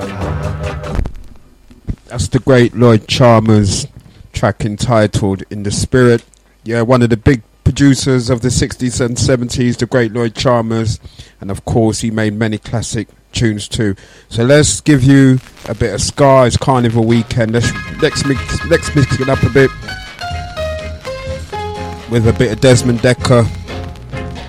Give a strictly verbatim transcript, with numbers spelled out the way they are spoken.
That's the great Lloyd Chalmers track entitled In the Spirit. Yeah, one of the big producers of the sixties and seventies, the great Lloyd Chalmers. And of course, he made many classic tunes too. So let's give you a bit of ska. It's Carnival Weekend. Let's, let's, mix, let's mix it up a bit with a bit of Desmond Dekker.